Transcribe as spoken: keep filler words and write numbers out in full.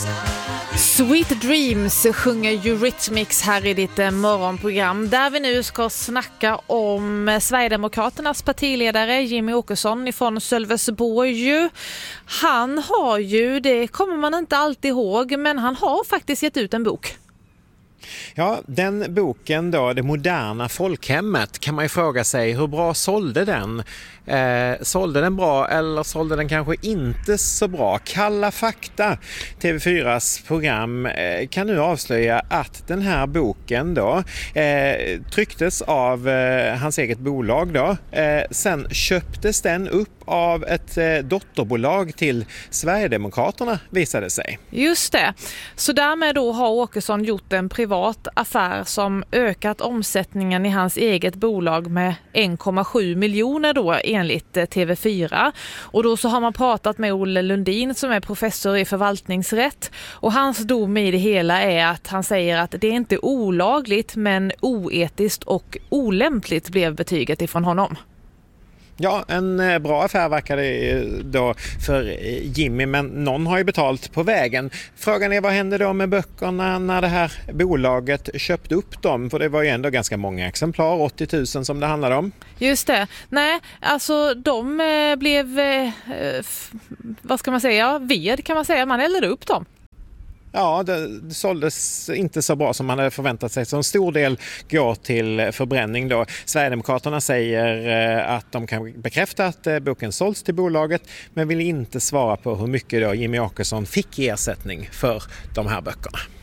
Sweet Dreams sjunger Eurythmics här i ditt morgonprogram där vi nu ska snacka om Sverigedemokraternas partiledare Jimmie Åkesson ifrån Sölvesborg. Han har ju, det kommer man inte alltid ihåg, men han har faktiskt gett ut en bok. Ja, den boken då, Det moderna folkhemmet, kan man ju fråga sig hur bra sålde den? Eh, sålde den bra eller sålde den kanske inte så bra? Kalla fakta, T V fyras program, eh, kan nu avslöja att den här boken då eh, trycktes av eh, hans eget bolag då. Eh, sen köptes den upp av ett eh, dotterbolag till Sverigedemokraterna, visade sig. Just det. Så därmed då har Åkesson gjort en privat affär som ökat omsättningen i hans eget bolag med en komma sju miljoner då enligt T V fyra. Och då så har man pratat med Olle Lundin som är professor i förvaltningsrätt, och hans dom i det hela är att han säger att det är inte olagligt men oetiskt och olämpligt blev betyget ifrån honom. Ja, en bra affär verkar det då för Jimmy, men någon har ju betalt på vägen. Frågan är, vad händer då med böckerna när det här bolaget köpte upp dem? För det var ju ändå ganska många exemplar, åttio tusen som det handlade om. Just det. Nej, alltså de eh, blev, eh, vad ska man säga, ved kan man säga, man eldade upp dem. Ja, det, det såldes inte så bra som man hade förväntat sig. Så en stor del går till förbränning då. Sverigedemokraterna säger att de kan bekräfta att boken sålts till bolaget, men vill inte svara på hur mycket då Jimmie Åkesson fick i ersättning för de här böckerna.